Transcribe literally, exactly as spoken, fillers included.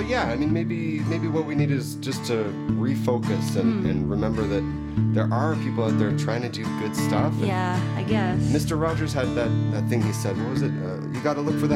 yeah, I mean, maybe maybe what we need is just to refocus and, Mm. and remember that there are people out there trying to do good stuff. And Yeah, I guess. Mister Rogers had that, that thing he said. What was it? Uh, you got to look for the